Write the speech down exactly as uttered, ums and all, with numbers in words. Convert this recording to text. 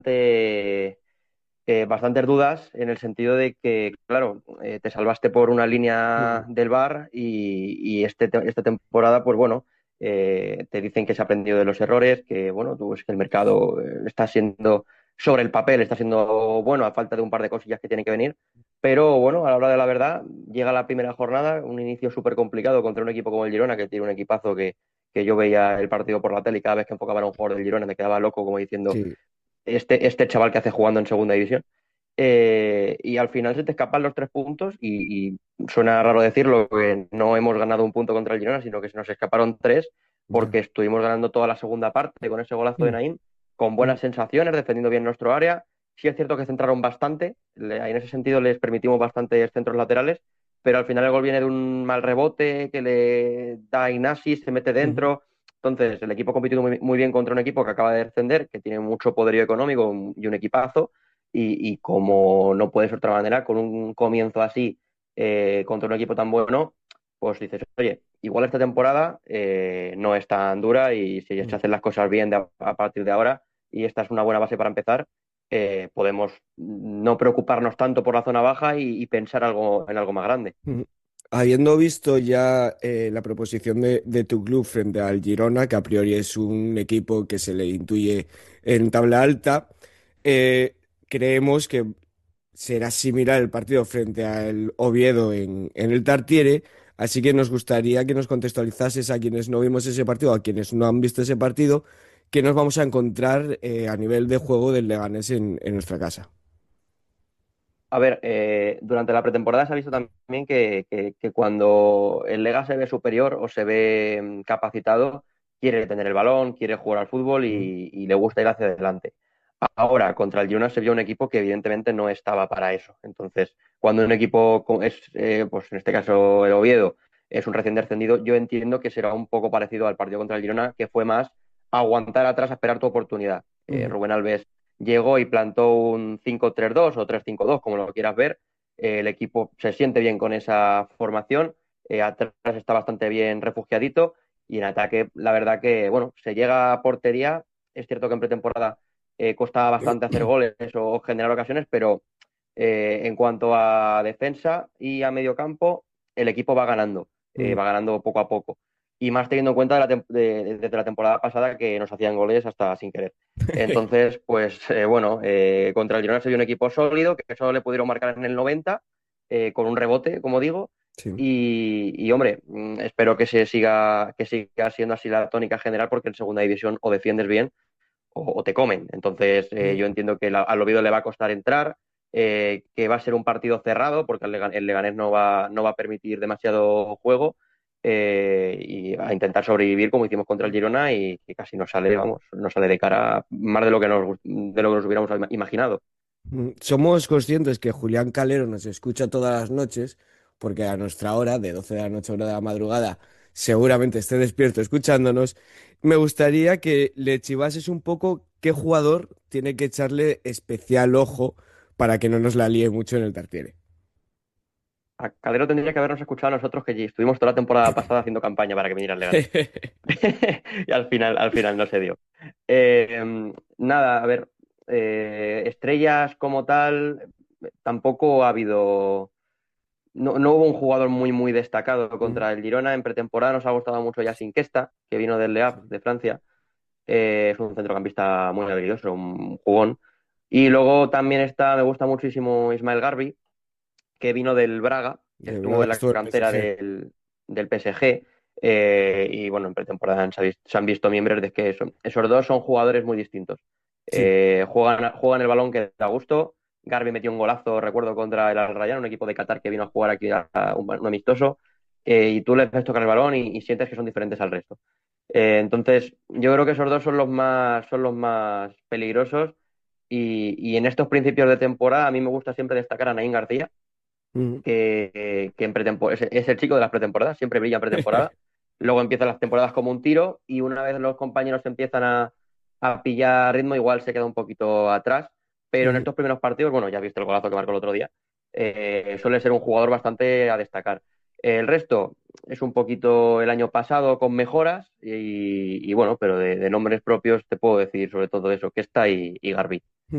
bastante, eh, bastantes dudas en el sentido de que, claro, eh, te salvaste por una línea Mm. del VAR y, y este, te- esta temporada, pues bueno, eh, te dicen que se ha aprendido de los errores, que bueno, tú ves que el mercado eh, está siendo, sobre el papel, está siendo bueno a falta de un par de cosillas que tienen que venir. Pero bueno, a la hora de la verdad, llega la primera jornada, un inicio súper complicado contra un equipo como el Girona, que tiene un equipazo que, que yo veía el partido por la tele y cada vez que enfocaban a un jugador del Girona me quedaba loco como diciendo, Sí. este, este chaval que hace jugando en segunda división. Eh, y al final se te escapan los tres puntos y, y suena raro decirlo, que no hemos ganado un punto contra el Girona, sino que se nos escaparon tres Ya. porque estuvimos ganando toda la segunda parte con ese golazo de Mm. Naim, con Mm. buenas sensaciones, defendiendo bien nuestro área. Sí es cierto que centraron bastante, le- en ese sentido les permitimos bastantes centros laterales, pero al final el gol viene de un mal rebote que le da a Inasi, se mete Ujú. dentro. Entonces, el equipo compitió muy, muy bien contra un equipo que acaba de descender, que tiene mucho poderío económico y un equipazo, y, y como no puede ser de otra manera, con un comienzo así eh, contra un equipo tan bueno, pues dices, oye, igual esta temporada eh, no es tan dura y si se Mm. hacen las cosas bien de a, a partir de ahora y esta es una buena base para empezar, eh, podemos no preocuparnos tanto por la zona baja y, y pensar algo, en algo más grande. Mm. Habiendo visto ya eh, la proposición de, de tu club frente al Girona, que a priori es un equipo que se le intuye en tabla alta, eh, creemos que será similar el partido frente al Oviedo en, en el Tartiere, así que nos gustaría que nos contextualizases a quienes no vimos ese partido, a quienes no han visto ese partido, que nos vamos a encontrar eh, a nivel de juego del Leganés en, en nuestra casa. A ver, eh, durante la pretemporada se ha visto también que, que- que cuando el Lega se ve superior o se ve mm, capacitado, quiere tener el balón, quiere jugar al fútbol Mm. y, y le gusta ir hacia adelante. Ahora, contra el Girona se vio un equipo que evidentemente no estaba para eso. Entonces, cuando un equipo co- es, eh, pues en este caso el Oviedo, es un recién descendido, yo entiendo que será un poco parecido al partido contra el Girona, que fue más aguantar atrás a esperar tu oportunidad. Eh, Mm. Rubén Alves llegó y plantó un cinco tres dos o tres cinco dos, como lo quieras ver. Eh, el equipo se siente bien con esa formación. Eh, atrás está bastante bien refugiadito. Y en ataque, la verdad que, bueno, se llega a portería. Es cierto que en pretemporada eh, costaba bastante hacer goles o generar ocasiones, pero eh, en cuanto a defensa y a medio campo, el equipo va ganando, eh, Mm. va ganando poco a poco. Y más teniendo en cuenta de la tem- de- desde la temporada pasada que nos hacían goles hasta sin querer. Entonces, pues eh, bueno, eh, contra el Girona se vio un equipo sólido, que solo le pudieron marcar en el noventa, eh, con un rebote, como digo. Sí. Y, y, hombre, mm, espero que se siga, que siga siendo así la tónica general, porque en segunda división o defiendes bien o, o te comen. Entonces, eh, Mm. yo entiendo que la- al Oviedo le va a costar entrar, eh, que va a ser un partido cerrado, porque el, Legan- el Leganés no va, no va a permitir demasiado juego. Eh, y a intentar sobrevivir como hicimos contra el Girona y que casi nos sale, vamos, nos sale de cara más de lo que nos, de lo que nos hubiéramos ima- imaginado. Mm. Somos conscientes que Julián Calero nos escucha todas las noches, porque a nuestra hora, de doce de la noche a una de la madrugada, seguramente esté despierto escuchándonos. Me gustaría que le chivases un poco qué jugador tiene que echarle especial ojo para que no nos la líe mucho en el Tartiere. A Calero tendría que habernos escuchado a nosotros que estuvimos toda la temporada pasada haciendo campaña para que viniera el Leganés. Y al final, al final no se dio. Eh, nada, a ver, eh, estrellas como tal, tampoco ha habido, no, no hubo un jugador muy, muy destacado Mm. contra el Girona. En pretemporada nos ha gustado mucho Yacine Questa, que vino del Le Havre, de Francia. Eh, es un centrocampista muy habilidoso, un jugón. Y luego también está, me gusta muchísimo Ismael Garbi, que vino del Braga, De estuvo verdad, en la estuvo en el cantera P S G. del, del P S G. Eh, y bueno, en pretemporada se, ha vis- se han visto miembros de que eso- esos dos son jugadores muy distintos. Sí, Eh, juegan, juegan el balón que da gusto. Garbi metió un golazo, recuerdo, contra el Al Rayyan, un equipo de Qatar que vino a jugar aquí a, a un, un amistoso. Eh, y tú les ves tocar el balón y, y sientes que son diferentes al resto. Eh, entonces, yo creo que esos dos son los más, son los más peligrosos. Y, y en estos principios de temporada, a mí me gusta siempre destacar a Naín García, mm. que, que en pretempo- es, es el chico de las pretemporadas, siempre brilla en pretemporada. Luego empiezan las temporadas como un tiro y una vez los compañeros empiezan a, a pillar ritmo, igual se queda un poquito atrás. Pero en Mm. estos primeros partidos, bueno, ya viste el golazo que marcó el otro día, eh, suele ser un jugador bastante a destacar. El resto es un poquito el año pasado con mejoras y, y bueno, pero de, de nombres propios te puedo decir sobre todo eso, que está y, y Garbi.